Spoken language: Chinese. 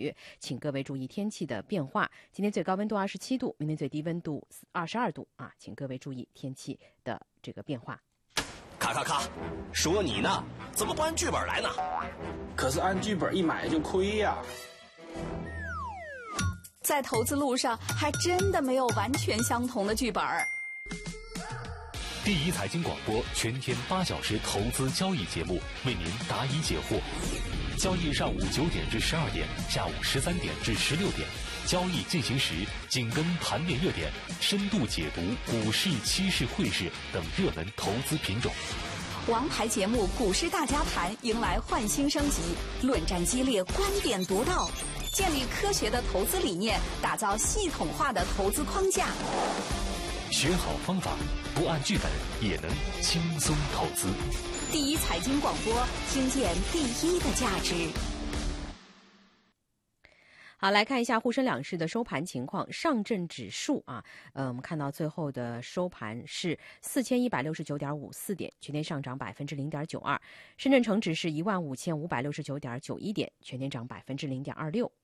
雨，请各位注意天气的变化。今天最高温度27度，明天最低温度22度啊，请各位注意天气的这个变化。 咔，说你呢，怎么不按剧本来呢？ 可是按剧本一买就亏呀。 在投资路上，还真的没有完全相同的剧本。 第一财经广播全天8小时投资交易节目，为您答疑解惑。交易上午9点至12点，下午13点至16点。交易进行时，紧跟盘面热点，深度解读股市、期市、汇市等热门投资品种。 王牌节目《股市大家谈》迎来焕新升级，论战激烈，观点独到，建立科学的投资理念，打造系统化的投资框架。 学好方法，不按剧本也能轻松投资。 第一财经广播，听见第一的价值。 好，来看一下沪深两市的收盘情况。上证指数啊，我们看到最后的收盘是4169.54点，全天上涨0.92%。深圳成指是15569.91点，全天涨0.26%。